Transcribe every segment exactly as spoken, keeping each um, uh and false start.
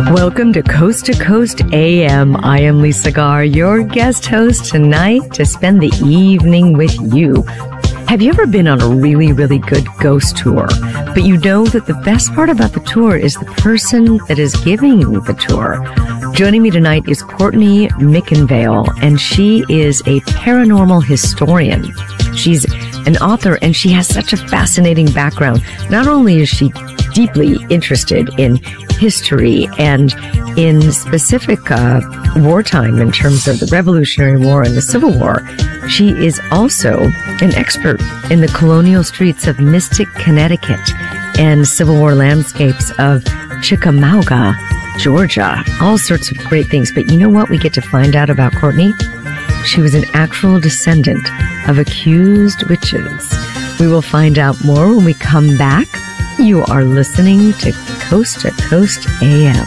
Welcome to Coast to Coast A M. I am Lisa Garr, your guest host tonight to spend the evening with you. Have you ever been on a really, really good ghost tour, but you know that the best part about the tour is the person that is giving you the tour? Joining me tonight is Courtney Mickenvale, and she is a paranormal historian. She's an author, and she has such a fascinating background. Not only is she deeply interested in history and in specific uh, wartime in terms of the Revolutionary War and the Civil War, she is also an expert in the colonial streets of Mystic, Connecticut and Civil War landscapes of Chickamauga, Georgia. All sorts of great things. But you know what we get to find out about Courtney? She was an actual descendant of accused witches. We will find out more when we come back. You are listening to Coast to Coast A M.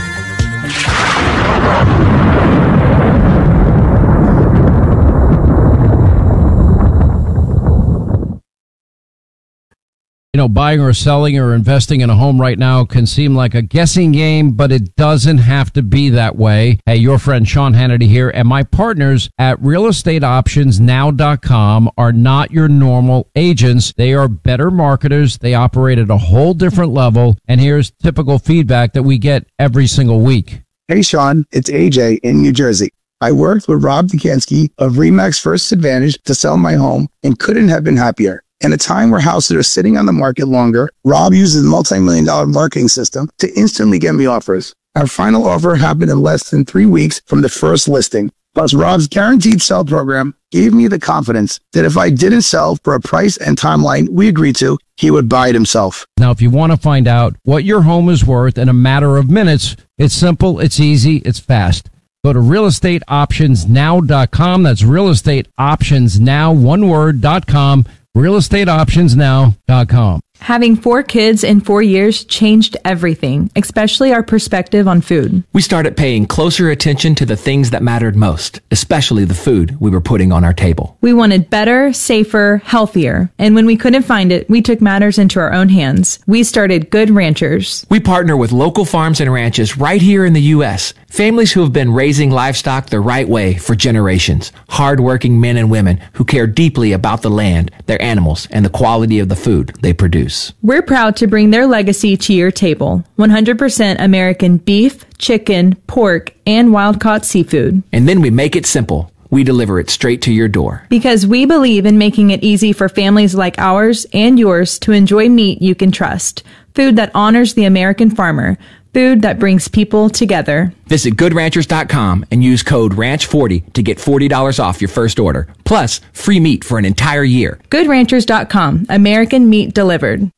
You know, buying or selling or investing in a home right now can seem like a guessing game, but it doesn't have to be that way. Hey, your friend Sean Hannity here, and my partners at real estate options now dot com are not your normal agents. They are better marketers. They operate at a whole different level, and here's typical feedback that we get every single week. Hey, Sean, it's A J in New Jersey. I worked with Rob Dukansky of Remax First Advantage to sell my home and couldn't have been happier. In a time where houses are sitting on the market longer, Rob uses a multi-million dollar marketing system to instantly get me offers. Our final offer happened in less than three weeks from the first listing. Plus, Rob's guaranteed sell program gave me the confidence that if I didn't sell for a price and timeline we agreed to, he would buy it himself. Now, if you want to find out what your home is worth in a matter of minutes, it's simple, it's easy, it's fast. Go to real estate options now dot com. That's real estate options now, one word, dot com. real estate options now dot com. Having four kids in four years changed everything, especially our perspective on food. We started paying closer attention to the things that mattered most, especially the food we were putting on our table. We wanted better, safer, healthier. And when we couldn't find it, we took matters into our own hands. We started Good Ranchers. We partner with local farms and ranches right here in the U S, families who have been raising livestock the right way for generations. Hardworking men and women who care deeply about the land, their animals, and the quality of the food they produce. We're proud to bring their legacy to your table. one hundred percent American beef, chicken, pork, and wild-caught seafood. And then we make it simple. We deliver it straight to your door. Because we believe in making it easy for families like ours and yours to enjoy meat you can trust. Food that honors the American farmer. Food that brings people together. Visit good ranchers dot com and use code ranch forty to get forty dollars off your first order. Plus, free meat for an entire year. good ranchers dot com. American meat delivered.